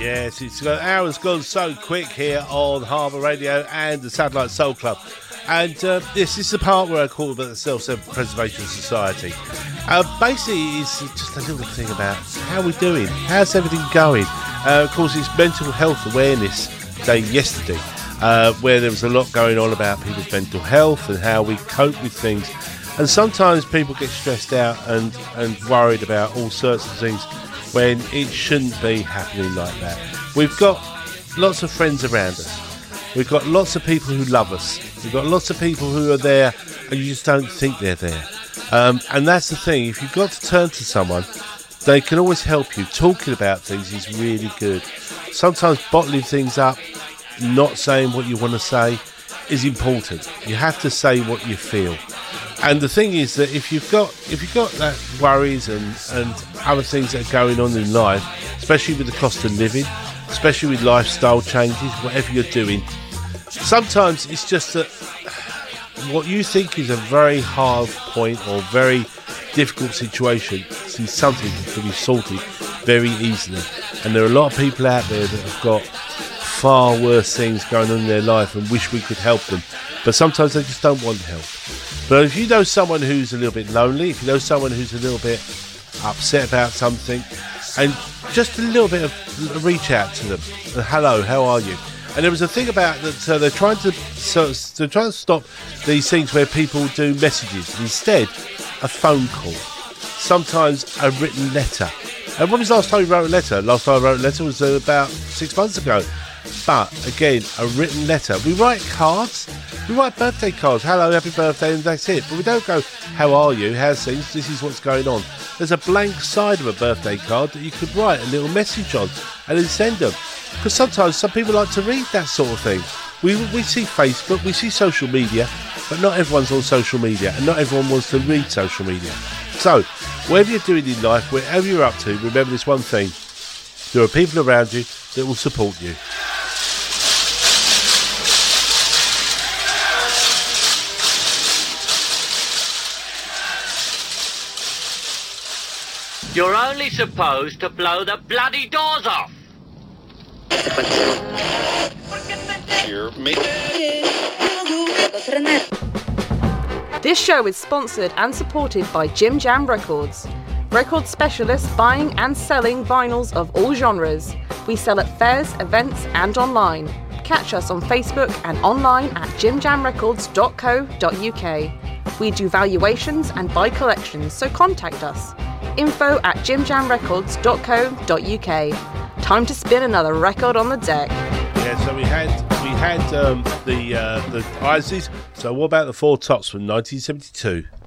Yes, it's got hours gone so quick here on Harbour Radio and the Satellite Soul Club. And this is the part where I call about the Self-Preservation Society. Basically, it's just a little thing about how we're doing. How's everything going? Of course, it's Mental Health Awareness Day yesterday, where there was a lot going on about people's mental health and how we cope with things. And sometimes people get stressed out and worried about all sorts of things when it shouldn't be happening like that. We've got lots of friends around us. We've got lots of people who love us. We've got lots of people who are there and you just don't think they're there. And that's the thing. If you've got to turn to someone, they can always help you. Talking about things is really good. Sometimes bottling things up, not saying what you want to say is important. You have to say what you feel. And the thing is that if you've got that worries and other things that are going on in life, especially with the cost of living, especially with lifestyle changes, whatever you're doing, sometimes it's just that what you think is a very hard point or very difficult situation is something that can be sorted very easily. And there are a lot of people out there that have got far worse things going on in their life and wish we could help them. But sometimes they just don't want help. But if you know someone who's a little bit lonely, if you know someone who's a little bit upset about something, and just a little bit of reach out to them. Hello, how are you? And there was a thing about that they're trying to stop these things where people do messages. Instead, a phone call. Sometimes a written letter. And when was the last time you wrote a letter? Last time I wrote a letter was about 6 months ago. But again, a written letter. We write cards. We write birthday cards. Hello, happy birthday, and that's it. But we don't go, how are you? How's things? This is what's going on. There's a blank side of a birthday card that you could write a little message on and then send them. Because sometimes some people like to read that sort of thing. We see Facebook, we see social media, but not everyone's on social media, and not everyone wants to read social media. So, whatever you're doing in life, wherever you're up to, remember this one thing. There are people around you that will support you. You're only supposed to blow the bloody doors off. This show is sponsored and supported by Jim Jam Records. Record specialists buying and selling vinyls of all genres. We sell at fairs, events and online. Catch us on Facebook and online at jimjamrecords.co.uk. We do valuations and buy collections, so contact us. info@jimjamrecords.co.uk. Time to spin another record on the deck. Yeah, so we had the Isleys. So what about the Four Tops from 1972?